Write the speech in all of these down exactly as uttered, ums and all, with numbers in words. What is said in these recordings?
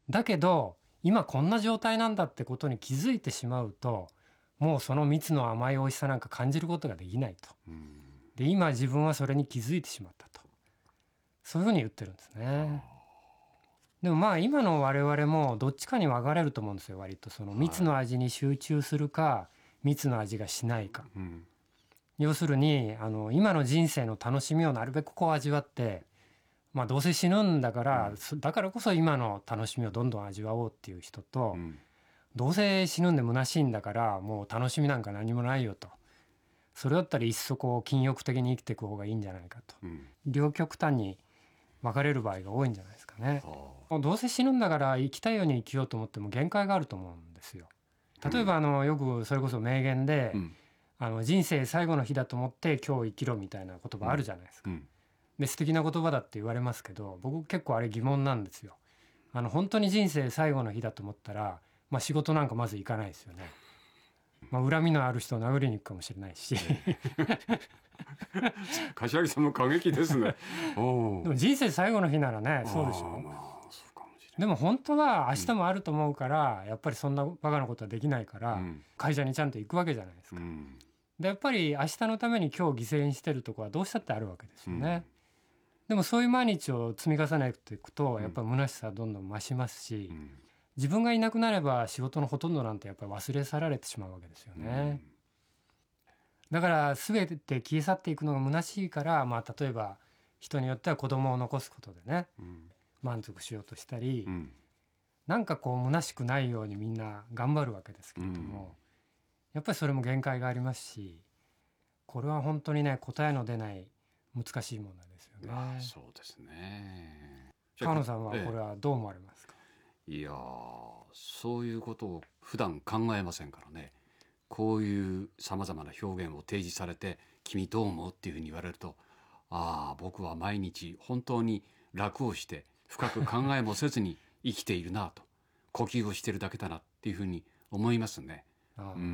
だけど今こんな状態なんだってことに気づいてしまうと、もうその蜜の甘い美味しさなんか感じることができないと。で今自分はそれに気づいてしまったと、そういうふうに言ってるんですね。でもまあ今の我々もどっちかに分かれると思うんですよ。割とその蜜の味に集中するか蜜の味がしないか、うん、要するにあの今の人生の楽しみをなるべくこう味わって、まあどうせ死ぬんだから、うん、だからこそ今の楽しみをどんどん味わおうっていう人と、うん、どうせ死ぬんで虚しいんだからもう楽しみなんか何もないよと、それだったらいっそこう禁欲的に生きていく方がいいんじゃないかと、うん、両極端に分かれる場合が多いんじゃないですかね。もうどうせ死ぬんだから生きたいように生きようと思っても限界があると思うんですよ。例えばあのよくそれこそ名言で、うん、あの人生最後の日だと思って今日生きろみたいな言葉あるじゃないですか、うん、で素敵な言葉だって言われますけど、僕結構あれ疑問なんですよ。あの本当に人生最後の日だと思ったら、まあ、仕事なんかまず行かないですよね。まあ、恨みのある人を殴りに行くかもしれないし柏木さんも過激ですねおでも人生最後の日ならね、そうでしょ、まあ、そうかもしれない。でも本当は明日もあると思うから、うん、やっぱりそんなバカなことはできないから、うん、会社にちゃんと行くわけじゃないですか、うん、でやっぱり明日のために今日犠牲にしてるとこはどうしたってあるわけですよね、うん、でもそういう毎日を積み重ねていくとやっぱり虚しさはどんどん増しますし、うん、自分がいなくなれば仕事のほとんどなんてやっぱり忘れ去られてしまうわけですよね、うん、だから全て消え去っていくのが虚しいから、まあ、例えば人によっては子供を残すことでね、うん、満足しようとしたり、うん、なんかこう虚しくないようにみんな頑張るわけですけれども、うん、やっぱりそれも限界がありますし、これは本当にね答えの出ない難しい問題ですよね。 ああ、そうですね。 川野さんはこれはどう思われますか？ ええ、いやそういうことを普段考えませんからね。こういうさまざまな表現を提示されて君どう思うっていうふうに言われると、ああ僕は毎日本当に楽をして深く考えもせずに生きているなと呼吸をしてるだけだなっていうふうに思いますね。 ああ、うん、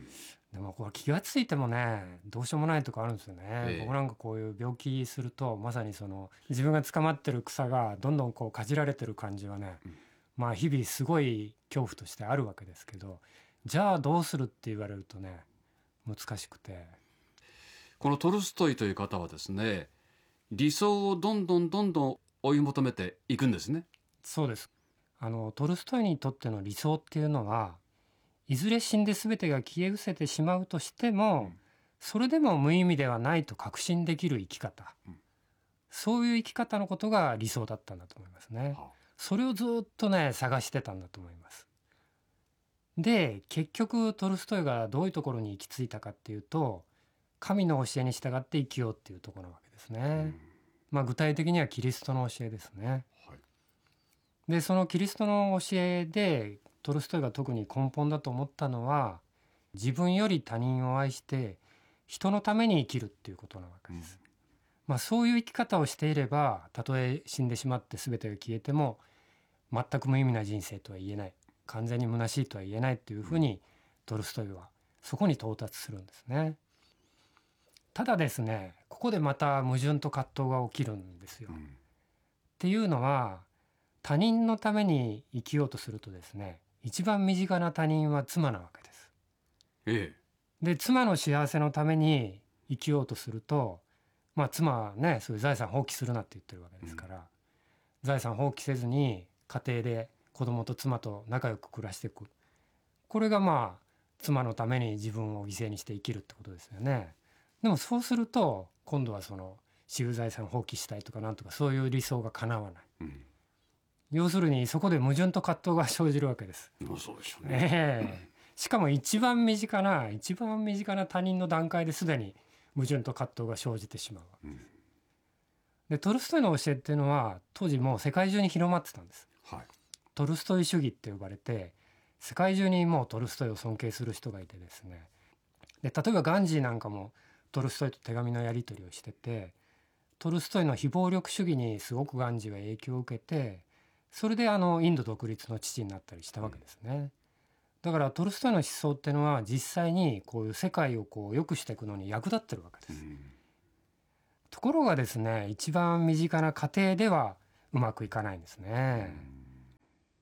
でもこれ気がついてもねどうしようもないとこあるんですよね、ええ、僕なんかこういう病気するとまさにその自分が捕まってる草がどんどんこうかじられてる感じはね、うん、まあ日々すごい恐怖としてあるわけですけど、じゃあどうするって言われるとね難しくて、 このトルストイという方はですね、理想をどんどんどんどん追い求めていくんですね。 そうです。あのトルストイにとっての理想っていうのはいずれ死んで全てが消え失せてしまうとしても、うん、それでも無意味ではないと確信できる生き方、うん、そういう生き方のことが理想だったんだと思いますね、はあ、それをずっとね探してたんだと思います。で結局トルストイがどういうところに行き着いたかっていうと、神の教えに従って生きようっていうところなわけですね、うん、まあ具体的にはキリストの教えですね、はい、でそのキリストの教えでトルストイが特に根本だと思ったのは、自分より他人を愛して人のために生きるっていうことなわけです、うん、まあ、そういう生き方をしていればたとえ死んでしまって全てが消えても全く無意味な人生とは言えない、完全に虚しいとは言えないっていうふうにトルストイはそこに到達するんですね。ただですね、ここでまた矛盾と葛藤が起きるんですよ、うん、っていうのは他人のために生きようとするとですね、一番身近な他人は妻なわけです、ええ、で妻の幸せのために生きようとすると、まあ妻はねそういう財産放棄するなって言ってるわけですから、うん、財産放棄せずに家庭で子供と妻と仲良く暮らしていく、これがまあ妻のために自分を犠牲にして生きるってことですよね。でもそうすると今度はその私有財産を放棄したいとかなんとかそういう理想が叶わない、うん、要するにそこで矛盾と葛藤が生じるわけです。 そうでしょうね、 えー、しかも一番身近な一番身近な他人の段階ですでに矛盾と葛藤が生じてしまうわけです、うん、でトルストイの教えっていうのは当時もう世界中に広まってたんです、はい、トルストイ主義って呼ばれて世界中にもうトルストイを尊敬する人がいてですね、で例えばガンジーなんかもトルストイと手紙のやり取りをしてて、トルストイの非暴力主義にすごくガンジーは影響を受けて、それであのインド独立の父になったりしたわけですね、うん、だからトルストイの思想っていうのは実際にこういう世界をこう良くしていくのに役立ってるわけです、うん、ところがですね、一番身近な家庭ではうまくいかないんですね、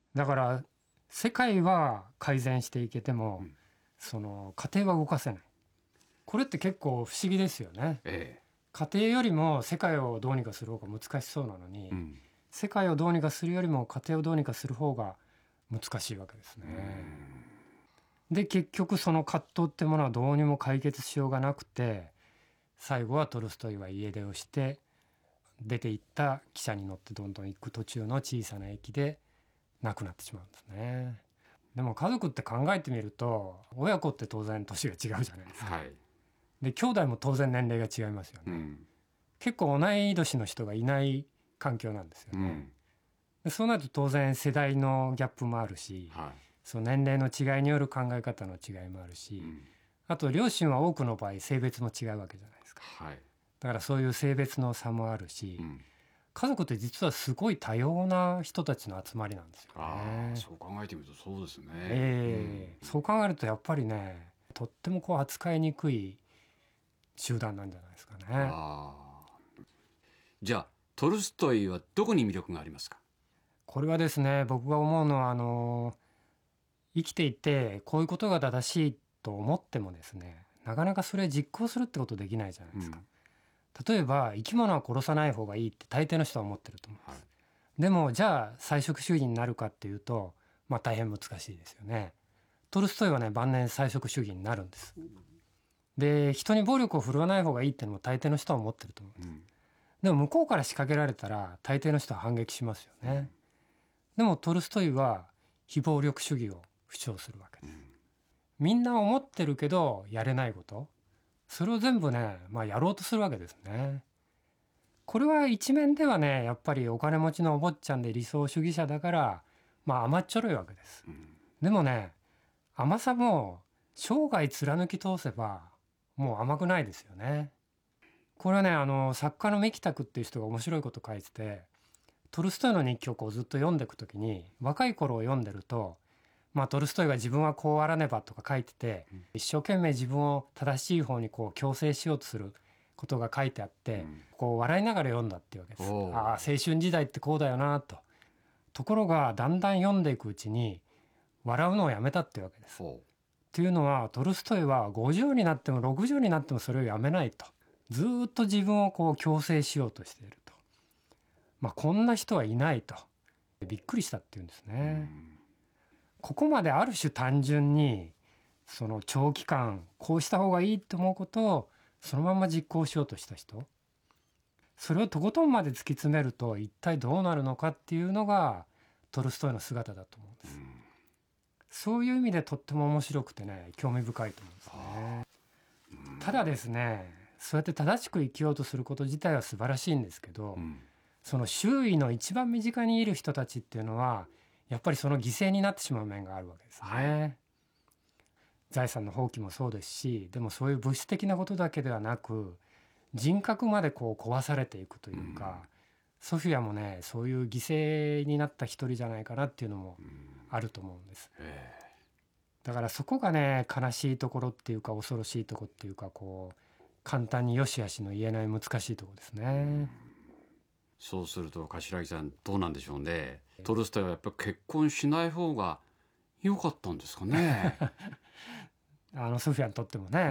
だから世界は改善していけても、 うん、 その家庭は動かせない。これって結構不思議ですよね。 え家庭よりも世界をどうにかする方が難しそうなのに、 え、うん、 世界をどうにかするよりも家庭をどうにかする方が難しいわけですね。で結局その葛藤ってものはどうにも解決しようがなくて、最後はトルストイは家出をして出て行った汽車に乗ってどんどん行く途中の小さな駅で亡くなってしまうんですね。でも家族って考えてみると、親子って当然年が違うじゃないですか。 はい、 で兄弟も当然年齢が違いますよね、 うん、 結構同い年の人がいない環境なんですよね、 うん、 でそうなると当然世代のギャップもあるし、 はい、 その年齢の違いによる考え方の違いもあるし、 うん、 あと両親は多くの場合性別も違うわけじゃないですか。 はい、 だからそういう性別の差もあるし、 うん、 家族って実はすごい多様な人たちの集まりなんですよあね。 あ、そう考えてみるとそうですね。 ええ、 うん、 そう考えるとやっぱりね、とってもこう扱いにくい集団なんじゃないですかね。 ああ、じゃあトルストイはどこに魅力がありますか？ これはですね、僕が思うのはあの生きていてこういうことが正しいと思ってもですね、なかなかそれ実行するってことできないじゃないですか。 うん、 例えば生き物は殺さない方がいいって大抵の人は思ってると思うんです、はい、でもじゃあ菜食主義になるかっていうと、まあ大変難しいですよね。トルストイはね、晩年菜食主義になるんです。で人に暴力を振るわない方がいいってのも大抵の人は思ってると思うんです、うん、でも向こうから仕掛けられたら大抵の人は反撃しますよね、うん、でもトルストイは非暴力主義を主張するわけです、うん、みんな思ってるけどやれないこと、それを全部ね、まあ、やろうとするわけですね。これは一面ではね、やっぱりお金持ちのお坊ちゃんで理想主義者だからまあ甘っちょろいわけです、うん、でもね、甘さも生涯貫き通せばもう甘くないですよね。これはね、あの作家のメキタクっていう人が面白いこと書いてて、トルストイの日記をこうずっと読んでいくときに、若い頃を読んでると、まあ、トルストイが自分はこうあらねばとか書いてて、うん、一生懸命自分を正しい方にこう強制しようとすることが書いてあって、うん、こう笑いながら読んだっていうわけです。ああ、青春時代ってこうだよなと。ところがだんだん読んでいくうちに笑うのをやめたっていうわけです。っていうのは、トルストイはごじゅうになってもろくじゅうになってもそれをやめないと。ずっと自分をこう強制しようとしていると。まあこんな人はいないと。びっくりしたっていうんですね。ここまである種単純にその長期間こうした方がいいと思うことをそのまま実行しようとした人、それをとことんまで突き詰めると一体どうなるのかっていうのがトルストイの姿だと思うんです。そういう意味でとっても面白くてね、興味深いと思うんですね。ただですね、そうやって正しく生きようとすること自体は素晴らしいんですけど、うん、その周囲の一番身近にいる人たちっていうのはやっぱりその犠牲になってしまう面があるわけですね、はい、財産の放棄もそうですし、でもそういう物質的なことだけではなく人格までこう壊されていくというか、うん、ソフィアもね、そういう犠牲になった一人じゃないかなっていうのもあると思うんです、うん、だからそこがね、悲しいところっていうか恐ろしいところっていうか、こう簡単によしあしの言えない難しいところですね、うん、 そうすると頭木さんどうなんでしょうね。トルストイはやっぱり結婚しない方が良かったんですかねあのソフィアにとってもね、うん、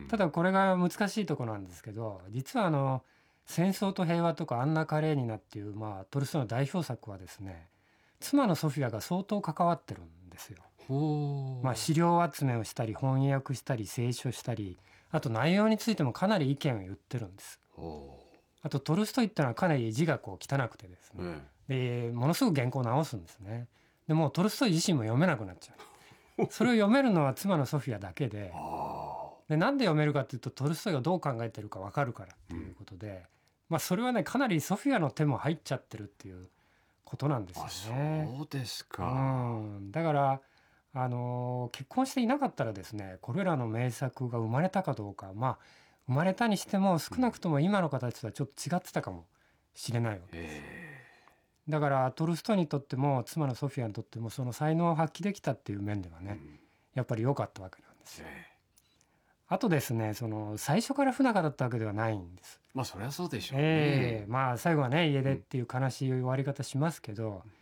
ただこれが難しいところなんですけど、実はあの戦争と平和とかアンナ・カレーニナっていう、まあ、トルストイの代表作はですね、妻のソフィアが相当関わってるんですよ。まあ、資料集めをしたり翻訳したり清書したり、あと内容についてもかなり意見を言ってるんです。あとトルストイってのはかなり字がこう汚くてですね、うん、でものすごく原稿を直すんですね。でもうトルストイ自身も読めなくなっちゃうそれを読めるのは妻のソフィアだけで、でなんで読めるかっていうと、トルストイがどう考えてるか分かるからっていうことで、うん、まあ、それはねかなりソフィアの手も入っちゃってるっていうことなんですよね。 あ、そうですか、 うん、だからあの結婚していなかったらですね、これらの名作が生まれたかどうか、まあ生まれたにしても少なくとも今の形とはちょっと違ってたかもしれないわけです、うん、だからトルストイにとっても妻のソフィアにとってもその才能を発揮できたっていう面ではね、うん、やっぱり良かったわけなんですよ。あとですね、その最初から不仲だったわけではないんです。 まあそりゃそうでしょうね、 えー、まあ最後はね家出っていう悲しい終わり方しますけど、うん、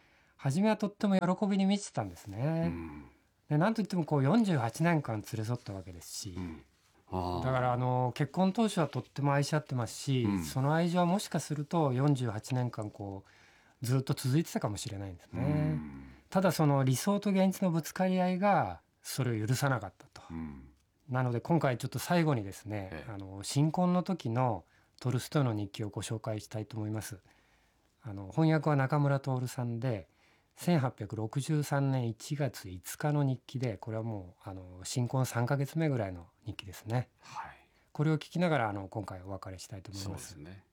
初めはとっても喜びに満ちてたんですうね。 んでなんといってもこうよんじゅうはちねんかん連れ添ったわけですし、 うんあーだからあの結婚当初はとっても愛し合ってますし、 うんその愛情はもしかするとよんじゅうはちねんかんこうずっと続いてたかもしれないんですうね。 んただその理想と現実のぶつかり合いがそれを許さなかったと。 うんなので今回ちょっと最後にですね、 ええあの新婚の時のトルストイの日記をご紹介したいと思います。あの翻訳は中村徹さんで、せんはっぴゃくろくじゅうさんねんいちがついつかの日記で、これはもうあの新婚さんかげつめぐらいの日記ですね。 はいこれを聞きながらあの今回お別れしたいと思いそうま。 ですすね。